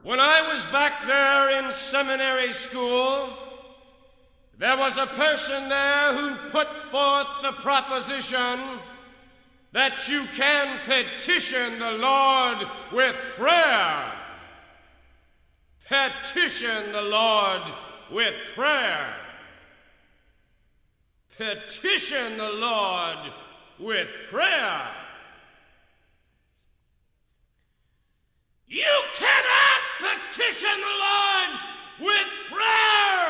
When I was back there in seminary school, there was a person there who put forth the proposition that you can petition the Lord with prayer. Petition the Lord with prayer. Petition the Lord with prayer. You cannot petition the Lord with